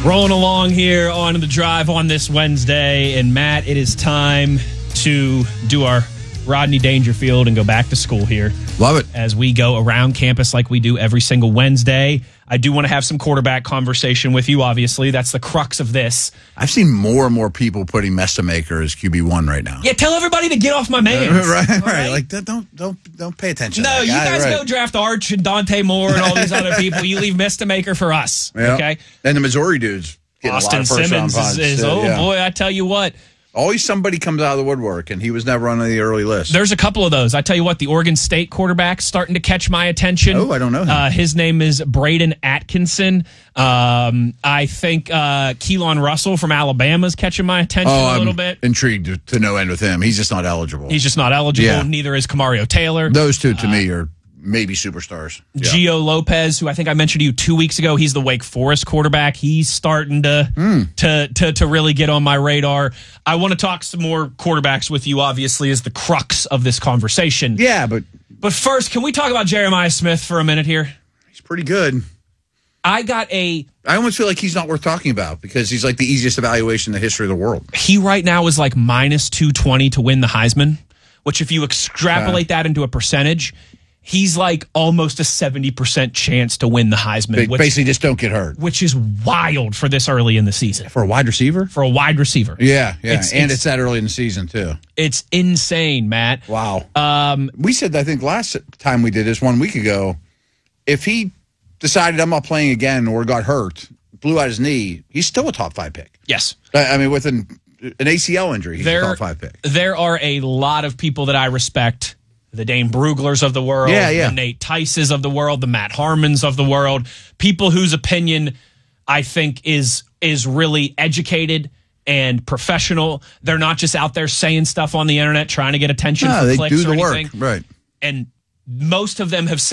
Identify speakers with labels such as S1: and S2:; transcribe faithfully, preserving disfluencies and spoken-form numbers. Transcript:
S1: Rolling along here on the drive on this Wednesday. And, Matt, it is time to do our Rodney Dangerfield and go back to school here.
S2: Love it.
S1: As we go around campus like we do every single Wednesday. I do want to have some quarterback conversation with you, obviously. That's the crux of this.
S2: I've seen more and more people putting Mestamaker as Q B one right now.
S1: Yeah, tell everybody to get off my man.
S2: Uh, right, right, right. Like, don't don't don't pay attention
S1: No,
S2: to that
S1: you
S2: guy.
S1: guys
S2: right.
S1: go draft Arch and Dante Moore and all these other people. You leave Mestamaker for us,
S2: yeah.
S1: okay?
S2: And the Missouri dudes.
S1: Austin Simmons is, is
S2: too,
S1: oh,
S2: yeah.
S1: boy, I tell you what.
S2: Always somebody comes out of the woodwork, and he was never on the early list.
S1: There's a couple of those. I tell you what, the Oregon State quarterback starting to catch my attention.
S2: Oh, I don't know him.
S1: Uh, his name is Braden Atkinson. Um, I think uh, Keelan Russell from Alabama is catching my attention
S2: oh,
S1: a little
S2: I'm
S1: bit.
S2: Intrigued to no end with him. He's just not eligible.
S1: He's just not eligible.
S2: Yeah.
S1: Neither is Kamario Taylor.
S2: Those two, to uh, me, are maybe superstars.
S1: Yeah. Gio Lopez, who I think I mentioned to you two weeks ago, he's the Wake Forest quarterback. He's starting to mm. to, to to really get on my radar. I want to talk some more quarterbacks with you, obviously, as the crux of this conversation.
S2: Yeah, but...
S1: But first, can we talk about Jeremiah Smith for a minute here?
S2: He's pretty good.
S1: I got a...
S2: I almost feel like he's not worth talking about because he's like the easiest evaluation in the history of the world.
S1: He right now is like minus two twenty to win the Heisman, which if you extrapolate uh, that into a percentage... He's like almost a seventy percent chance to win the Heisman.
S2: Which, basically, just don't get hurt.
S1: Which is wild for this early in the season.
S2: For a wide receiver?
S1: For a wide receiver.
S2: Yeah, yeah.
S1: It's,
S2: and
S1: it's,
S2: it's that early in the season, too.
S1: It's insane, Matt.
S2: Wow.
S1: Um,
S2: we said, I think, last time we did this one week ago, if he decided I'm not playing again or got hurt, blew out his knee, he's still a top five pick.
S1: Yes.
S2: I mean, with an, an A C L injury, he's
S1: there,
S2: a top five pick.
S1: There are a lot of people that I respect. The Dane Bruglers of the world,
S2: yeah, yeah.
S1: the Nate Tices of the world, the Matt Harmons of the world, people whose opinion I think is is really educated and professional. They're not just out there saying stuff on the internet trying to get attention
S2: no,
S1: for
S2: they
S1: clicks
S2: do the
S1: or anything.
S2: work, right?
S1: And most of them have said